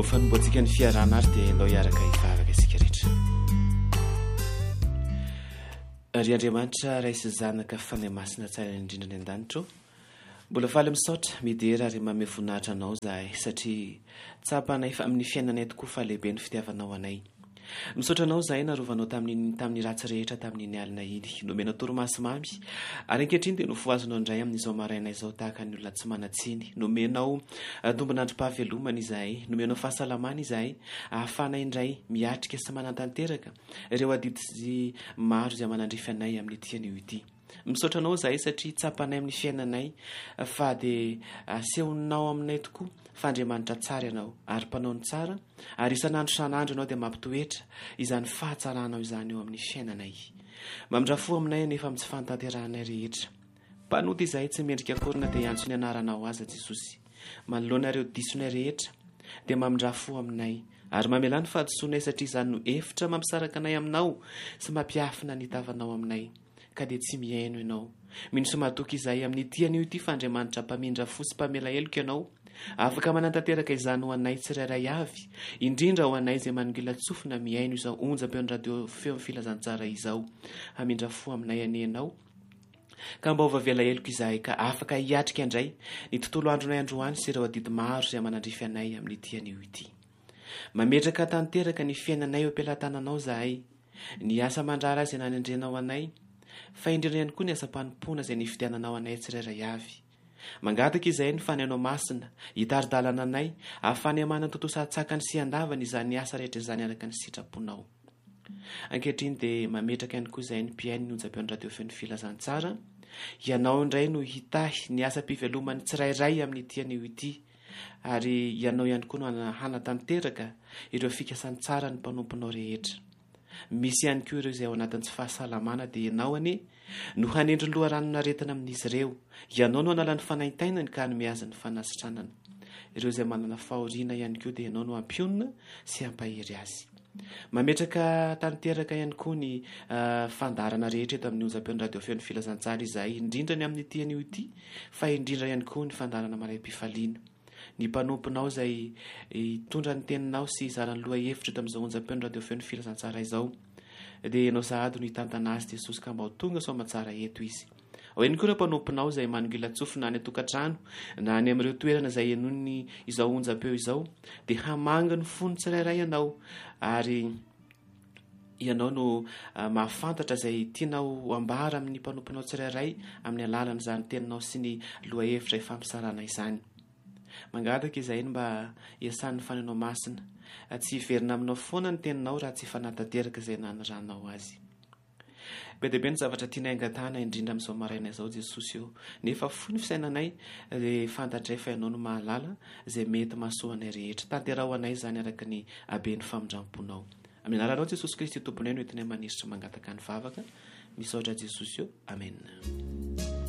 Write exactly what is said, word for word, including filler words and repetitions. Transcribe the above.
fanomboantsika ny fiarana ary dia andao hiaraka hivavaka isika rehetra. Ry Andriamanitra ray sy zanaka fanay masina tsara indrindra ny an-danitro, mbola faly misaotra midera ary mame voninahitra anao zahay satria tsapanay fa amin'ny fiainanay tokoa fa lehibe ny fitiavanao anay. Misaotra anao zahay narovanao tamin'ny tamin'ny ratsy rehetra tamin'ny alina iny, nomena toromaso mamy ary ankehitriny dia nofoazonao indray amin'izao maraina izao tahaka ny olona tsy manatsiny. Nomenao tombonandrom-pahavelomana izahay, nomenao fahasalamana izahay, ahafanay indray miatrika sy manantanteraka ireo adidy maro izay manandrify anay amin'ny tian'io ity. Misaotra anao zahay satria tsapanay amin'ny fiainanay fa dia asehonao aminay tokoa fa Andriamanitra tsara ianao ary mpanao ny tsara ary isan'andro san'andro ianao dia mampitoetra izany fahatsaranao izany eo amin'ny fiainanay. Mamindrafo aminay nefa amin'ny tsy fantanteranay rehetra. Mpanoty izahay tsy mendrika akorina dia iantso ny anaranao aza Jesosy. Manoloana ireo disonay rehetra dia mamindrafo aminay ary mamelany fahadisoanay satria izany no efitra mampisaraka anay aminao sy mampiafina ny tavanao aminay. Ka dia tsy mihaino ianao. Mino somatoky izahay amin'ny tian'io ity fa Andriamanitra mpamindra fo sy mpamela heloka ianao. Afaka manantanteraka izany ho anay tsirairay avy, indrindra ho anay izay manongila tsofina mihaino izao onjam-peon'ny radio feo filazantsara izao. Hamindra fo aminay anenao. Ka mba ho vavela heloka izahay ka afaka hiatrika indray ny tontolo andronay androany sy ireo adidy maro izay manandrify anay amin'ny tian'io ity. Mametraka tanteraka ny fiainanay eo am-pelantananao zahay. Ny asa mandrara izay nanendrenao anay, fa indrindra ihany koa ny asa mpanompoana izay nifidiananao anay tsirairay avy. Mangataka izahay ny fanainao masina, hitari-dalana anay, ahafany amana ny tontolo satsakany sy andavany izany asa rehetra izany araka ny sitraponao. Ankehitriny dia mametraka ihany koa izahay ny mpiaino ny onjam-peon'ny radio feo filazantsara. Ianao indray no hitahy ny asa mpivelomany tsirairay amin'ny tian'io ity ary ianao ihany koa no hanatanteraka ireo fikasany tsara ny mpanomponao rehetra. Misy ihany koa ireo izay ao anatin'ny tsy fahasalamana dia ianao anie no hanendry loharanon-naretina amin'izy ireo. Ianao no hanala ny fanaintainany ka ny miaza ny fanasitranana. Ireo izay manana fahoriana ihany koa dia ianao no hampionina sy hampahery azy. Mametraka tanteraka ihany koa ny uh, fandarana rehetra eto amin'ny onjam-peon'ny radio feo filazantsara izahay, indrindra ny amin'ny tian'io ity fa indrindra ihany koa ny fandarana maraim-pifaliana. Ny mpanomponao izay hitondra ny teninao sy izarany loha hevitra eto amin'izao onjam-peon'ny radio feo filazantsara izao dia ianao sahady no hitantana azy Jesosy ka mba ho tonga sao matsara eto izy. Ao ihany koa ireo mpanomponao izay manongila tsofina any an-tokantrano na any amin'ireo toerana izay enony izao onjam-peo izao dia hamanga ny fony tsirairay ianao ary ianao no uh, mahafantatra izay tianao ambara amin'ny mpanomponao tsirairay amin'ny alalany izany teninao sy ny loha hevitra ifampisarana izany. Mangataka izahay mba iasan'ny fanainao masina, tsy hiverina aminao foana ny teninao raha tsy fanantanteraka izay nanirahanao azy. Be dia be ny zavatra tianay angatahana indrindra amin'izao maraina izao Jesosy eo. Nefa fony fisainanay dia fantatray fa ianao no mahalala izay mety mahasoanay rehetra. Tanterao anay izany araka ny haben'ny famindramponao. Amin'ny anaranao Jesosy Kristy tomponay no entinay manisitra mangataka ny vavaka. Misaotra Jesosy eo. Amen.